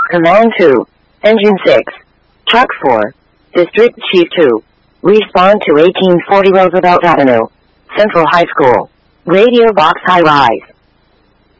Command 2. Engine 6. Truck 4. District Chief 2. Respond to 1840 Roosevelt Avenue. Central High School. Radio Box High Rise.